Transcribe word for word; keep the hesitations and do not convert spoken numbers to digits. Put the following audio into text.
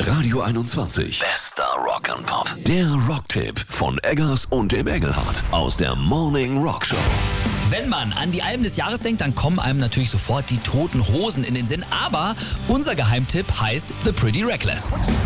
Radio einundzwanzig. Bester Rock'n'Pop. Der Rocktipp von Eggers und dem Engelhardt aus der Morning Rock Show. Wenn man an die Alben des Jahres denkt, dann kommen einem natürlich sofort die Toten Hosen in den Sinn. Aber unser Geheimtipp heißt The Pretty Reckless.